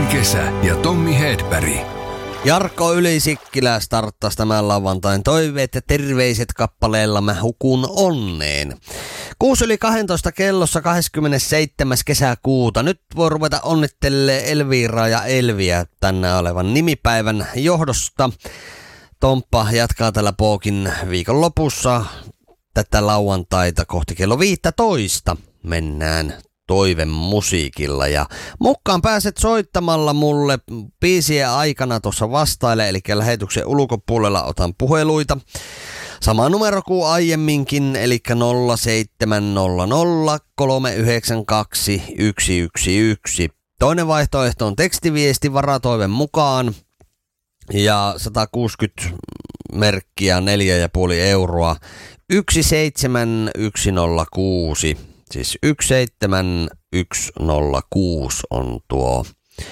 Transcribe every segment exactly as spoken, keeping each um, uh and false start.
Akselin kesä ja Tommi Hedberg. Jarkko Yli-Sikkilä starttasi tämän lauantain toiveet ja terveiset kappaleella Mä hukun onneen. Kuusi yli kaksitoista kellossa kahdeskymmenesseitsemäs kesäkuuta. Nyt voi ruveta onnittelemaan Elviraa ja Elviä tänään olevan nimipäivän johdosta. Tomppa jatkaa tällä Pookin viikonlopussa tätä lauantaita kohti kello viisitoista. Mennään toivemusiikilla ja mukaan pääset soittamalla mulle biisien aikana tuossa vastaille, eli lähetyksen ulkopuolella otan puheluita. Sama numero kuin aiemminkin, eli nolla seitsemän nolla nolla kolme yhdeksän kaksi yksi yksi yksi. Toinen vaihtoehto on tekstiviesti varatoiven mukaan ja sata kuusikymmentä merkkiä, neljä pilkku viisi euroa, yksi seitsemän yksi nolla kuusi. Siis yksi seitsemän yksi nolla kuusi on tuo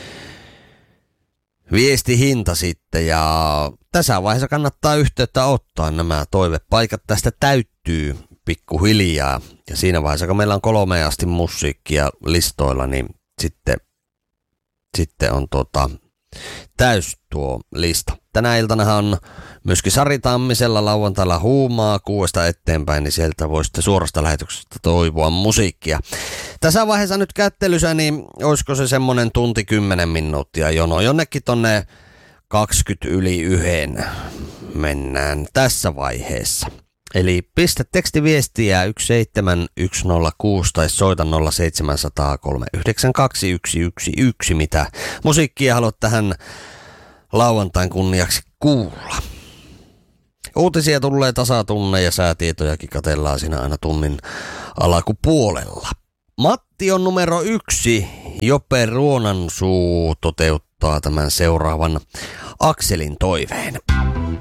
viestihinta sitten, ja tässä vaiheessa kannattaa yhteyttä ottaa. Nämä toivepaikat tästä täyttyy pikkuhiljaa, ja siinä vaiheessa kun meillä on kolmeen asti musiikkia listoilla, niin sitten, sitten on tuota, täys tuo lista. Tänä iltanahan on myöskin Sari Tammisella lauantailla Huumaa kuudesta eteenpäin, niin sieltä voi sitten suorasta lähetyksestä toivoa musiikkia. Tässä vaiheessa nyt kättelyssä, niin olisiko se semmonen tunti kymmenen minuuttia jono. Jonnekin tonne kaksikymmentä yli yhden mennään tässä vaiheessa. Eli pistä tekstiviestiä yksi seitsemän yksi nolla kuusi tai soita nolla seitsemän nolla nolla kolme yhdeksän kaksi yksi yksi yksi, mitä musiikkia haluat tähän lauantain kunniaksi kuulla. Uutisia tulee tasatunne ja säätietojakin katsellaan siinä aina tunnin alakupuolella. Matti on numero yksi. Jope Ruonansuu toteuttaa tämän seuraavan Akselin toiveen.